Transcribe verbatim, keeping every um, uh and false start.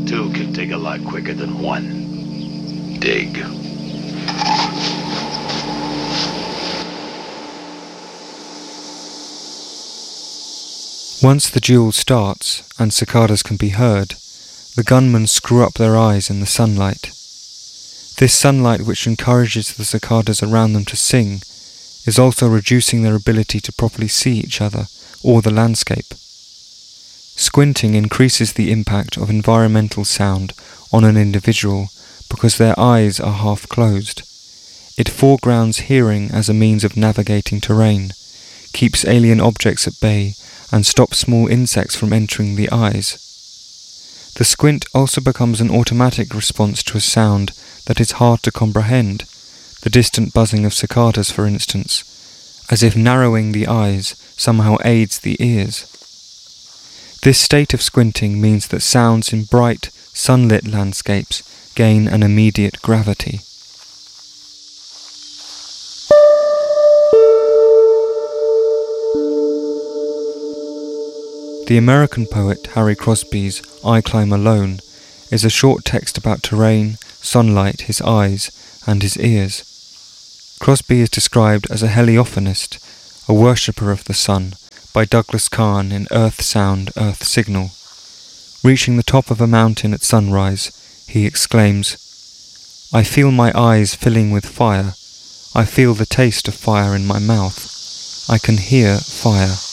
Two can dig a lot quicker than one. Dig. Once the duel starts and cicadas can be heard, the gunmen screw up their eyes in the sunlight. This sunlight, which encourages the cicadas around them to sing, is also reducing their ability to properly see each other or the landscape. Squinting increases the impact of environmental sound on an individual because their eyes are half closed. It foregrounds hearing as a means of navigating terrain, keeps alien objects at bay, and stops small insects from entering the eyes. The squint also becomes an automatic response to a sound that is hard to comprehend, the distant buzzing of cicadas, for instance, as if narrowing the eyes somehow aids the ears. This state of squinting means that sounds in bright, sunlit landscapes gain an immediate gravity. The American poet Harry Crosby's I Climb Alone is a short text about terrain, sunlight, his eyes, and his ears. Crosby is described as a heliophonist, a worshipper of the sun, by Douglas Kahn in Earth Sound, Earth Signal. Reaching the top of a mountain at sunrise, he exclaims, "I feel my eyes filling with fire. I feel the taste of fire in my mouth. I can hear fire."